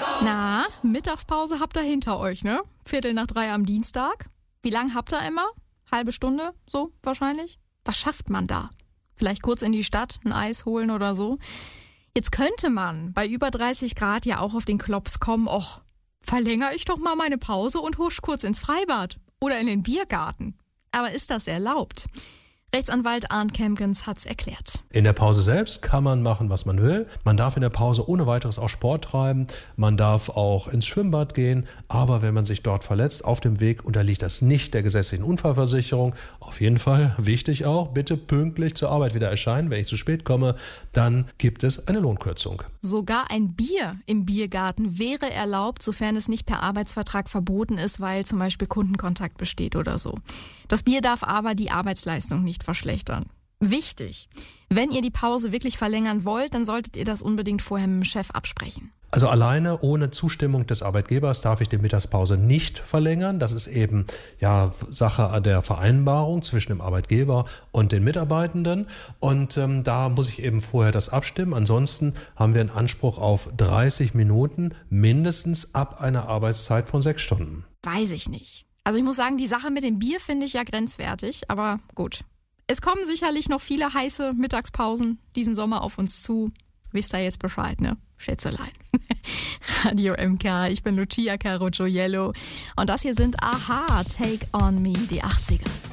Na, Mittagspause habt ihr hinter euch, ne? 2:45 am Dienstag. Wie lang habt ihr immer? Halbe Stunde, so wahrscheinlich? Was schafft man da? Vielleicht kurz in die Stadt, ein Eis holen oder so? Jetzt könnte man bei über 30 Grad ja auch auf den Klops kommen, och, verlängere ich doch mal meine Pause und husch kurz ins Freibad oder in den Biergarten. Aber ist das erlaubt? Rechtsanwalt Arndt Kemkens hat's erklärt. In der Pause selbst kann man machen, was man will. Man darf in der Pause ohne weiteres auch Sport treiben. Man darf auch ins Schwimmbad gehen. Aber wenn man sich dort verletzt auf dem Weg, unterliegt das nicht der gesetzlichen Unfallversicherung. Auf jeden Fall, wichtig auch, bitte pünktlich zur Arbeit wieder erscheinen. Wenn ich zu spät komme, dann gibt es eine Lohnkürzung. Sogar ein Bier im Biergarten wäre erlaubt, sofern es nicht per Arbeitsvertrag verboten ist, weil zum Beispiel Kundenkontakt besteht oder so. Das Bier darf aber die Arbeitsleistung nicht verschlechtern. Wichtig, wenn ihr die Pause wirklich verlängern wollt, dann solltet ihr das unbedingt vorher mit dem Chef absprechen. Also alleine ohne Zustimmung des Arbeitgebers darf ich die Mittagspause nicht verlängern. Das ist eben Sache der Vereinbarung zwischen dem Arbeitgeber und den Mitarbeitenden. Und da muss ich eben vorher das abstimmen. Ansonsten haben wir einen Anspruch auf 30 Minuten mindestens ab einer Arbeitszeit von 6 Stunden. Weiß ich nicht. Also ich muss sagen, die Sache mit dem Bier finde ich ja grenzwertig, aber gut. Es kommen sicherlich noch viele heiße Mittagspausen diesen Sommer auf uns zu. Wisst ihr jetzt Bescheid, ne? Schätzelein. Radio MK, ich bin Lucia Caro Gioiello und das hier sind Aha, Take on Me, die 80er.